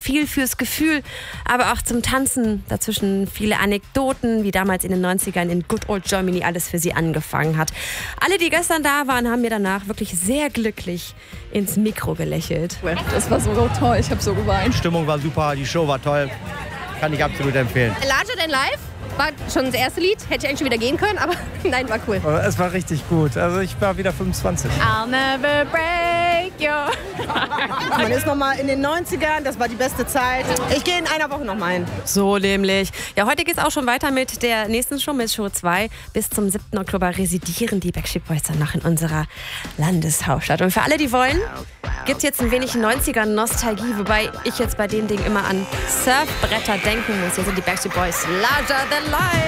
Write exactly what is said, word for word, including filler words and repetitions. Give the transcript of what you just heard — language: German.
viel fürs Gefühl, aber auch zum Tanzen. Dazwischen viele Anekdoten, wie damals in den neunzigern in Good Old Germany alles für sie angefangen hat. Alle, die gestern da waren, haben mir danach wirklich sehr glücklich ins Mikro gelächelt. Das war so toll, ich habe so geweint. Die Stimmung war super, die Show war toll. Kann ich absolut empfehlen. Larger Than Life war schon das erste Lied. Hätte ich eigentlich schon wieder gehen können, aber nein, war cool. Es war richtig gut. Also ich war wieder fünfundzwanzig. I'll never break your... Man ist nochmal in den neunzigern, das war die beste Zeit. Ich gehe in einer Woche nochmal hin. So nämlich. Ja, heute geht es auch schon weiter mit der nächsten Show, mit Show zwei. Bis zum siebten Oktober residieren die Backstreet Boys dann noch in unserer Landeshauptstadt. Und für alle, die wollen, gibt es jetzt ein wenig neunziger-Nostalgie, wobei ich jetzt bei dem Ding immer an Surfbretter denken muss. Hier sind die Backstreet Boys. Larger than life.